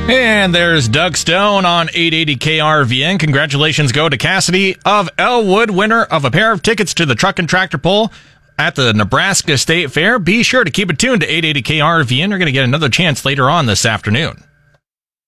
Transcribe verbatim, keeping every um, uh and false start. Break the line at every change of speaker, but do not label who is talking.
And there's Doug Stone on eight eighty K R V N. Congratulations go to Cassidy of Elwood, winner of a pair of tickets to the Truck and Tractor Pull at the Nebraska State Fair. Be sure to keep it tuned to eight eighty K R V N. You're going to get another chance later on this afternoon.